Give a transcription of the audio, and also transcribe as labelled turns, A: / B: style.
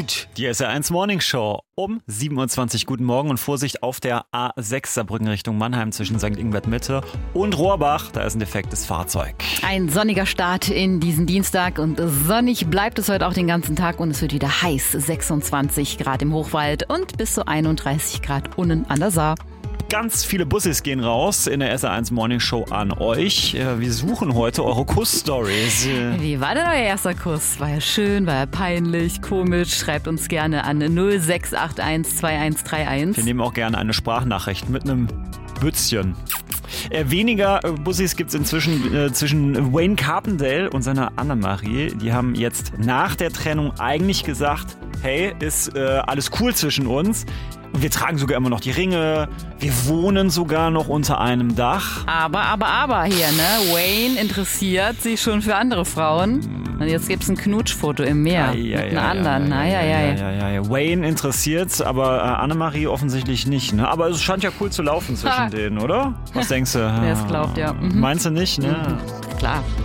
A: gut. Die SR1 Morning Show um 7.20 Uhr. Guten Morgen und Vorsicht auf der A6 Saarbrücken Richtung Mannheim zwischen St. Ingbert Mitte und Rohrbach. Da ist ein defektes Fahrzeug.
B: Ein sonniger Start in diesen Dienstag und sonnig bleibt es heute auch den ganzen Tag und es wird wieder heiß. 26 Grad im Hochwald und bis zu 31 Grad unten an der Saar.
A: Ganz viele Bussis gehen raus in der SR1 Morning Show an euch. Wir suchen heute eure Kuss-Stories.
B: Wie war denn euer erster Kuss? War er schön? War er peinlich? Komisch? Schreibt uns gerne an 0681 2131.
A: Wir nehmen auch gerne eine Sprachnachricht mit einem Bützchen. Weniger Bussis gibt es inzwischen zwischen Wayne Carpendale und seiner Annemarie. Die haben jetzt nach der Trennung eigentlich gesagt, hey, ist alles cool zwischen uns. Wir tragen sogar immer noch die Ringe. Wir wohnen sogar noch unter einem Dach.
B: Aber hier, ne? Wayne interessiert sich schon für andere Frauen. Und jetzt gibt's ein Knutschfoto im Meer mit einer anderen.
A: Ja. Wayne interessiert, aber Annemarie offensichtlich nicht. Ne? Aber es scheint ja cool zu laufen zwischen denen, oder? Was denkst du?
B: Wer es glaubt, ja.
A: Meinst du nicht? Ne?
B: Klar.